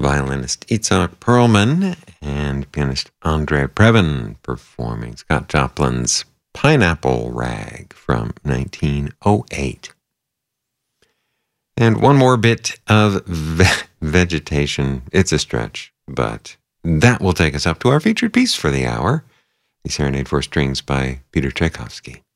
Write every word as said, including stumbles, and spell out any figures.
violinist Itzhak Perlman and pianist Andre Previn performing Scott Joplin's Pineapple Rag from nineteen oh eight. And one more bit of ve- vegetation. It's a stretch, but that will take us up to our featured piece for the hour, the Serenade for Strings by Peter Tchaikovsky.